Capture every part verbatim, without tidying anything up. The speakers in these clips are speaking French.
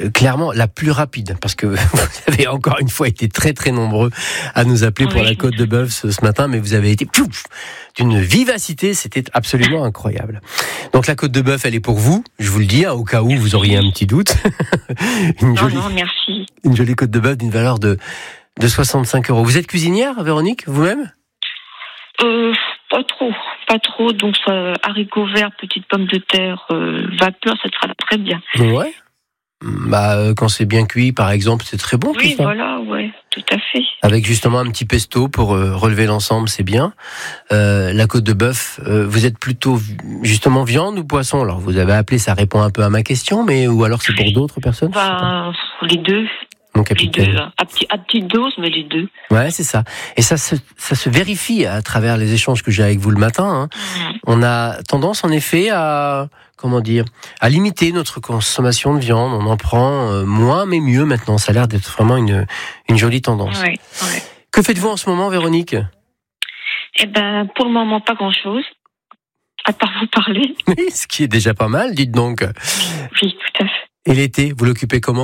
euh, clairement la plus rapide, parce que vous avez encore une fois été très très nombreux à nous appeler pour Oui. la Côte de Bœuf ce, ce matin, mais vous avez été pouf, d'une vivacité, c'était absolument incroyable. Donc la Côte de Bœuf, elle est pour vous, je vous le dis, hein, au cas où vous auriez un petit doute. une, Non, jolie, non, merci. une jolie Côte de Bœuf d'une valeur de, de soixante-cinq euros. Vous êtes cuisinière, Véronique, vous-même ? Euh, pas trop, pas trop. Donc, ça, haricots verts, petites pommes de terre, euh, vapeur, ça sera très bien. Ouais. Bah, euh, quand c'est bien cuit, par exemple, c'est très bon. Oui, tout ça. voilà, ouais, tout à fait. Avec justement un petit pesto pour euh, relever l'ensemble, c'est bien. Euh, la Côte de Bœuf, euh, vous êtes plutôt justement viande ou poisson ? Alors, vous avez appelé, ça répond un peu à ma question, mais ou alors c'est pour d'autres personnes ? Je sais pas. Bah, les deux, Mon les capitaine. deux, à, petit, à petite dose, mais les deux. Ouais, c'est ça. Et ça se, ça se vérifie à travers les échanges que j'ai avec vous le matin. Hein. Mmh. On a tendance, en effet, à comment dire, à limiter notre consommation de viande. On en prend euh, moins, mais mieux maintenant. Ça a l'air d'être vraiment une, une jolie tendance. Ouais, ouais. Que faites-vous en ce moment, Véronique ? Eh ben, pour le moment, pas grand-chose. À part vous parler. Oui, ce qui est déjà pas mal, dites donc. Oui, tout à fait. Et l'été, vous l'occupez comment ?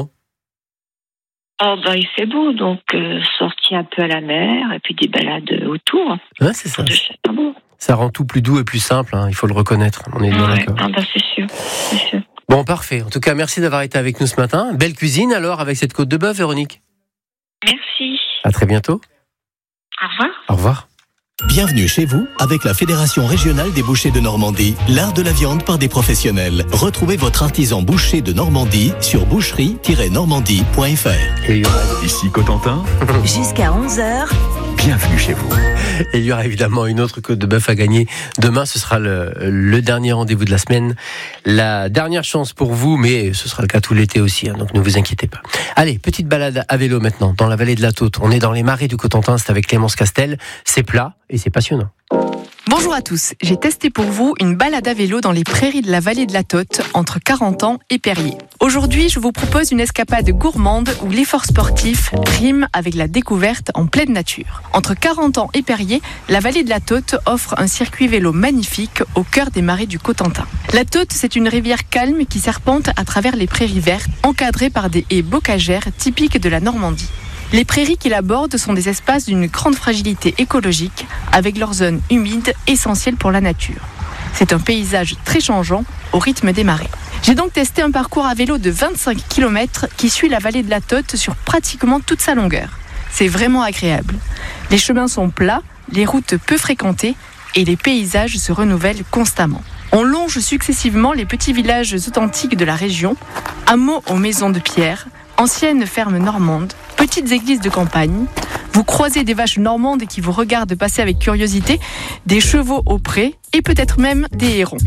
Oh, bah, il fait beau, donc euh, sortie un peu à la mer, et puis des balades autour. Ouais, c'est ça. De Châtellerault. Ça rend tout plus doux et plus simple, hein, il faut le reconnaître. On est bien Ouais, d'accord. ah bah, c'est sûr, c'est sûr. Bon, parfait. En tout cas, merci d'avoir été avec nous ce matin. Belle cuisine alors avec cette Côte de Bœuf, Véronique. Merci. À très bientôt. Au revoir. Au revoir. Bienvenue chez vous avec la Fédération Régionale des Bouchers de Normandie, l'art de la viande par des professionnels. Retrouvez votre artisan boucher de Normandie sur boucherie tiret normandie point f r. Et il y aura, Ici Cotentin, Jusqu'à onze heures, bienvenue chez vous. et il y aura évidemment une autre Côte de Bœuf à gagner. Demain, ce sera le, le dernier rendez-vous de la semaine. La dernière chance pour vous, mais ce sera le cas tout l'été aussi, hein, donc ne vous inquiétez pas. Allez, petite balade à vélo maintenant, dans la vallée de la Taute. On est dans les marais du Cotentin, c'est avec Clémence Castel. C'est plat et c'est passionnant. Bonjour à tous, j'ai testé pour vous une balade à vélo dans les prairies de la vallée de la Taute, entre Carentan et Périers. Aujourd'hui, je vous propose une escapade gourmande où l'effort sportif rime avec la découverte en pleine nature. Entre Carentan et Périers, la vallée de la Taute offre un circuit vélo magnifique au cœur des marais du Cotentin. La Taute, c'est une rivière calme qui serpente à travers les prairies vertes, encadrées par des haies bocagères typiques de la Normandie. Les prairies qui l'abordent sont des espaces d'une grande fragilité écologique, avec leurs zones humides essentielles pour la nature. C'est un paysage très changeant au rythme des marées. J'ai donc testé un parcours à vélo de vingt-cinq kilomètres qui suit la vallée de la Taute sur pratiquement toute sa longueur. C'est vraiment agréable. Les chemins sont plats, les routes peu fréquentées et les paysages se renouvellent constamment. On longe successivement les petits villages authentiques de la région, hameaux aux maisons de pierre, anciennes fermes normandes, petites églises de campagne. Vous croisez des vaches normandes qui vous regardent passer avec curiosité, des chevaux au pré et peut-être même des hérons.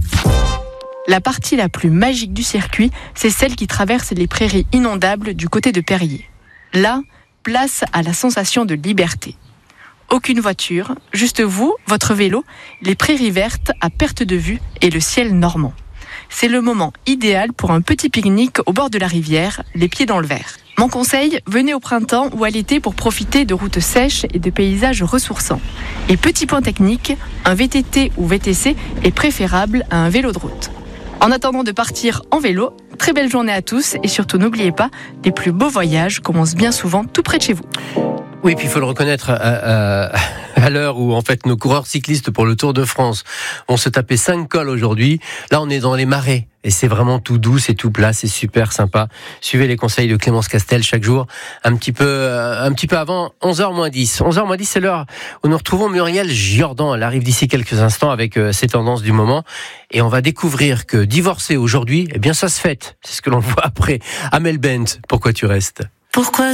La partie la plus magique du circuit, c'est celle qui traverse les prairies inondables du côté de Périers. Là, place à la sensation de liberté. Aucune voiture, juste vous, votre vélo, les prairies vertes à perte de vue et le ciel normand. C'est le moment idéal pour un petit pique-nique au bord de la rivière, les pieds dans le verre. Mon conseil, venez au printemps ou à l'été pour profiter de routes sèches et de paysages ressourçants. Et petit point technique, un V T T ou V T C est préférable à un vélo de route. En attendant de partir en vélo, très belle journée à tous et surtout n'oubliez pas, les plus beaux voyages commencent bien souvent tout près de chez vous. Oui, puis il faut le reconnaître, à, à, à l'heure où en fait nos coureurs cyclistes pour le Tour de France vont se taper cinq cols aujourd'hui, là on est dans les marais et c'est vraiment tout doux, c'est tout plat, c'est super sympa. Suivez les conseils de Clémence Castel chaque jour, un petit peu, un petit peu avant onze heures moins dix. onze heures moins dix, c'est l'heure où nous retrouvons Muriel Giordan. Elle arrive d'ici quelques instants avec ses tendances du moment et on va découvrir que divorcer aujourd'hui, eh bien ça se fête. C'est ce que l'on voit après Amel Bent. Pourquoi tu restes ? Pourquoi